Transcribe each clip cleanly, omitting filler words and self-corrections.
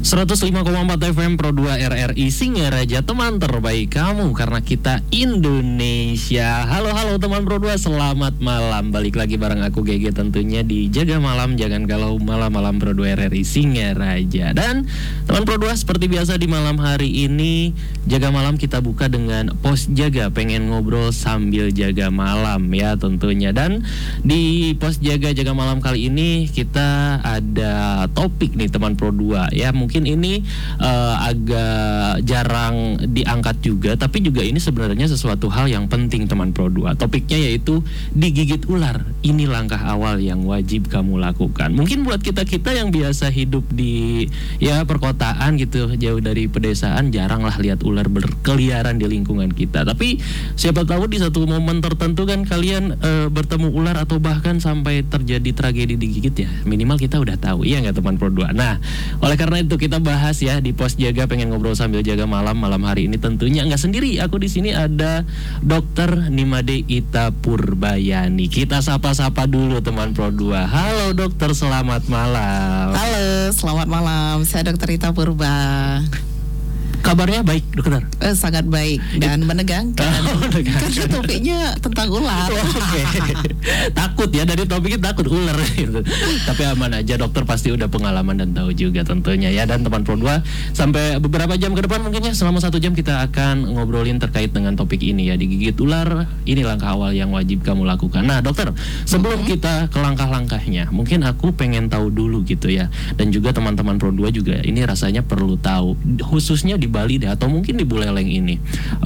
105,4 FM Pro 2 RRI Singaraja, teman terbaik kamu karena kita Indonesia. Halo teman Pro 2, selamat malam. Balik lagi bareng aku GG tentunya di Jaga Malam, jangan galau malam-malam Pro 2 RRI Singaraja. Dan teman Pro 2, seperti biasa di malam hari ini Jaga Malam kita buka dengan Pos Jaga, pengen ngobrol sambil jaga malam ya tentunya. Dan di Pos Jaga Malam kali ini kita ada topik nih teman Pro 2 ya. Mungkin ini agak jarang diangkat juga, tapi juga ini sebenarnya sesuatu hal yang penting teman Pro 2. Topiknya yaitu digigit ular. Ini langkah awal yang wajib kamu lakukan. Mungkin buat kita-kita yang biasa hidup di ya perkotaan gitu, jauh dari pedesaan, jarang lah lihat ular berkeliaran di lingkungan kita. Tapi siapa tahu di satu momen tertentu kan kalian bertemu ular atau bahkan sampai terjadi tragedi digigit ya. Minimal kita udah tahu, iya nggak teman Pro 2? Nah, oleh karena itu kita bahas ya di Pos Jaga, pengen ngobrol sambil jaga malam hari ini. Tentunya nggak sendiri, aku di sini ada Dokter Nimade Ita Purbayani. Kita sapa-sapa dulu teman Pro 2. Halo dokter, selamat malam. Halo, selamat malam. Saya Dokter Ita Purba. Kabarnya baik dokter? Sangat baik dan menegangkan. Karena topiknya tentang ular. Oke. Takut ya, dari topiknya takut ular gitu. Tapi aman aja, dokter pasti udah pengalaman dan tahu juga tentunya ya. Dan teman Pro 2, sampai beberapa jam ke depan mungkin ya, selama 1 jam kita akan ngobrolin terkait dengan topik ini ya, digigit ular. Ini langkah awal yang wajib kamu lakukan. Nah dokter, sebelum kita ke langkah-langkahnya, mungkin aku pengen tahu dulu gitu ya. Dan juga teman-teman Pro 2 juga ini rasanya perlu tahu, khususnya di Bali deh, atau mungkin di Buleleng ini,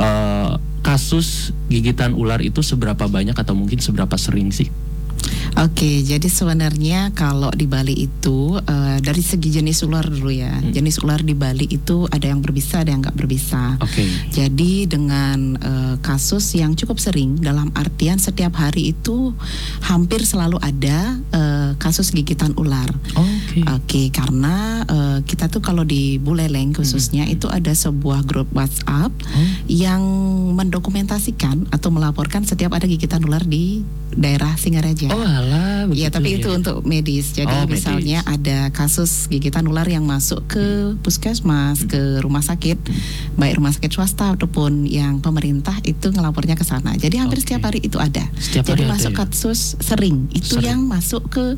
kasus gigitan ular itu seberapa banyak atau mungkin seberapa sering sih? Oke, jadi sebenarnya kalau di Bali itu dari segi jenis ular dulu ya. Jenis ular di Bali itu ada yang berbisa, ada yang nggak berbisa. Oke. Jadi dengan kasus yang cukup sering, dalam artian setiap hari itu hampir selalu ada kasus gigitan ular. Oke, karena kita tuh kalau di Buleleng khususnya itu ada sebuah grup WhatsApp yang mendokumentasikan atau melaporkan setiap ada gigitan ular di daerah Singaraja. Oh alah, begitu ya, tapi itu untuk medis. Jadi misalnya ada kasus gigitan ular yang masuk ke puskesmas, ke rumah sakit, baik rumah sakit swasta ataupun yang pemerintah, itu ngelapornya ke sana. Jadi hampir setiap hari itu ada. Jadi masuk kasus sering itu yang masuk ke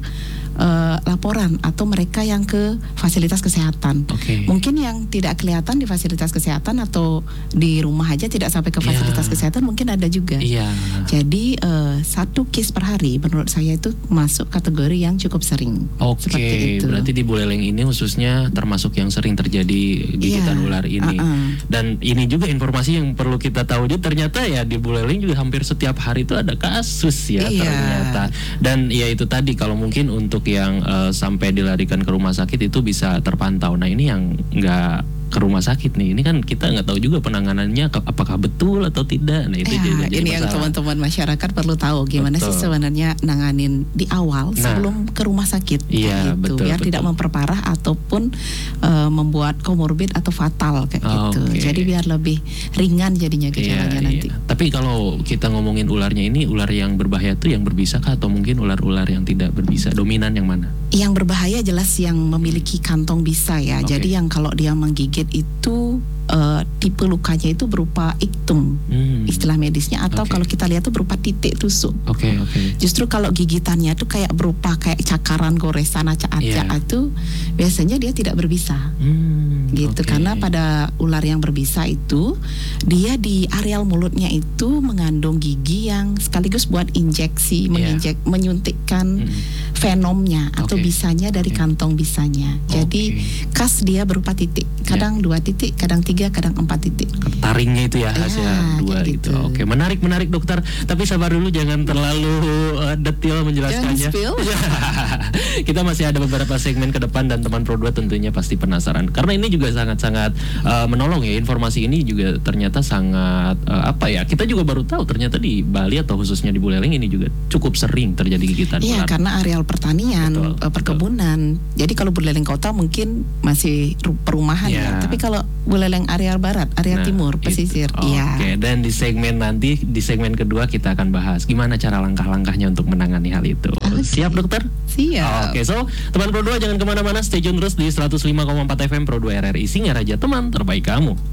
laporan atau mereka yang ke fasilitas kesehatan. Mungkin yang tidak kelihatan di fasilitas kesehatan atau di rumah aja tidak sampai ke fasilitas kesehatan, mungkin ada juga. Jadi 1 case per hari menurut saya itu masuk kategori yang cukup sering. Berarti di Buleleng ini khususnya termasuk yang sering terjadi gigitan ular ini. Dan ini juga informasi yang perlu kita tahu juga, ternyata ya di Buleleng juga hampir setiap hari itu ada kasus ya ternyata. Dan ya itu tadi, kalau mungkin untuk yang sampai dilarikan ke rumah sakit itu bisa terpantau. Nah ini yang nggak ke rumah sakit nih, ini kan kita nggak tahu juga penanganannya apakah betul atau tidak. Nah itu jadi ini yang teman-teman masyarakat perlu tahu gimana sih sebenarnya nanganin di awal sebelum ke rumah sakit. Biar tidak memperparah ataupun membuat komorbid atau fatal kayak gitu. Jadi biar lebih ringan jadinya gejalanya nanti. Tapi kalau kita ngomongin ularnya ini, ular yang berbahaya itu yang berbisa kah atau mungkin ular-ular yang tidak berbisa? Dominan yang mana? Yang berbahaya jelas yang memiliki kantong bisa ya. Jadi yang kalau dia menggigit itu tipe lukanya itu berupa iktum, istilah medisnya, atau kalau kita lihat tuh berupa titik tusuk. Justru kalau gigitannya tuh kayak berupa kayak cakaran, goresan, acak-acak itu biasanya dia tidak berbisa. Karena pada ular yang berbisa itu dia di areal mulutnya itu mengandung gigi yang sekaligus buat injeksi, menyuntikkan venomnya atau bisanya dari kantong bisanya. Jadi khas dia berupa titik, kadang 2 titik, kadang 3, kadang 4 titik. Taringnya itu ya khasnya 2 gitu. Menarik dokter. Tapi sabar dulu, jangan terlalu detail menjelaskannya. Kita masih ada beberapa segmen ke depan dan teman Pro 2 tentunya pasti penasaran. Karena ini juga sangat-sangat menolong ya, informasi ini juga ternyata sangat kita juga baru tahu ternyata di Bali atau khususnya di Buleleng ini juga cukup sering terjadi gigitan ular. Iya, karena areal pertanian, perkebunan. Jadi kalau Buleleng kota mungkin masih perumahan ya. Tapi kalau Buleleng yang area barat, area timur, pesisir. Oke, dan di segmen nanti, di segmen kedua kita akan bahas gimana cara langkah-langkahnya untuk menangani hal itu. Siap dokter? Siap. Oke, so teman Pro 2 jangan kemana-mana, stay tune terus di 105,4 FM Pro 2 RRI Singaraja, teman terbaik kamu.